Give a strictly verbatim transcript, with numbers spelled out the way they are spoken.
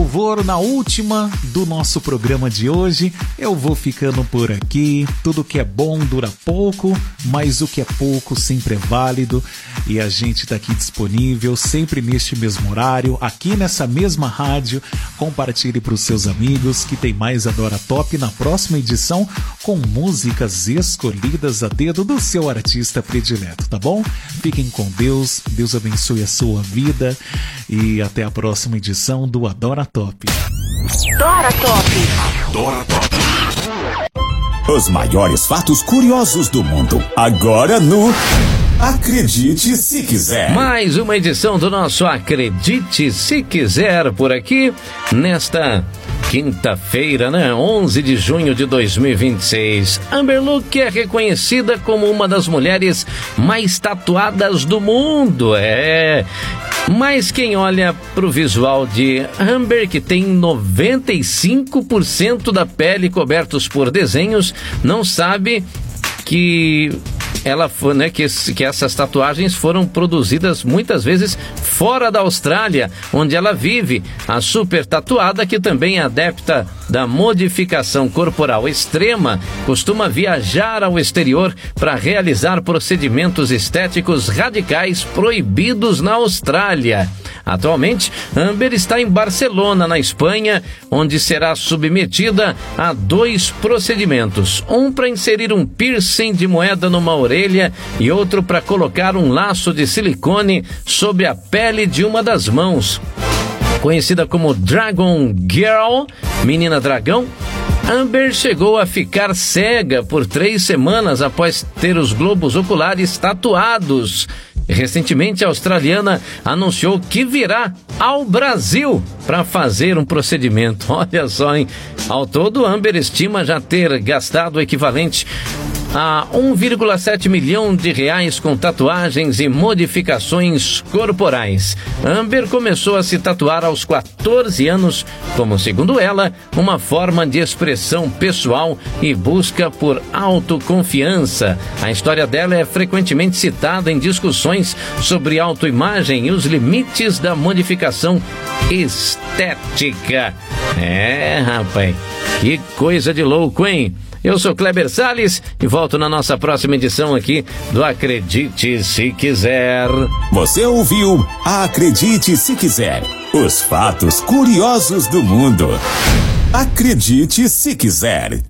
louvor, na última do nosso programa de hoje. Eu vou ficando por aqui. Tudo que é bom dura pouco, mas o que é pouco sempre é válido. E a gente tá aqui disponível, sempre neste mesmo horário, aqui nessa mesma rádio. Compartilhe para os seus amigos que tem mais Adora Top na próxima edição, com músicas escolhidas a dedo do seu artista predileto, tá bom? Fiquem com Deus, Deus abençoe a sua vida e até a próxima edição do Adora Top. Adora Top. Adora Top. Os maiores fatos curiosos do mundo, agora no Acredite Se Quiser. Mais uma edição do nosso Acredite Se Quiser por aqui, nesta quinta-feira, né? onze de junho de dois mil e vinte e seis. Amber Luke é reconhecida como uma das mulheres mais tatuadas do mundo. É... Mas quem olha pro visual de Amber, que tem noventa e cinco por cento da pele cobertos por desenhos, não sabe que ela foi, né, que, que essas tatuagens foram produzidas muitas vezes fora da Austrália, onde ela vive. A super tatuada, que também é adepta da modificação corporal extrema, costuma viajar ao exterior para realizar procedimentos estéticos radicais proibidos na Austrália. Atualmente, Amber está em Barcelona, na Espanha, onde será submetida a dois procedimentos. Um para inserir um piercing de moeda numa orelha e outro para colocar um laço de silicone sobre a pele de uma das mãos. Conhecida como Dragon Girl, menina dragão, Amber chegou a ficar cega por três semanas após ter os globos oculares tatuados. Recentemente, a australiana anunciou que virá ao Brasil para fazer um procedimento. Olha só, hein? Ao todo, Amber estima já ter gastado o equivalente a um vírgula sete milhão de reais com tatuagens e modificações corporais. Amber começou a se tatuar aos quatorze anos, como, segundo ela, uma forma de expressão pessoal e busca por autoconfiança. A história dela é frequentemente citada em discussões sobre autoimagem e os limites da modificação estética. É, rapaz, que coisa de louco, hein? Eu sou Kleber Salles e volto na nossa próxima edição aqui do Acredite Se Quiser. Você ouviu Acredite Se Quiser, os fatos curiosos do mundo. Acredite Se Quiser.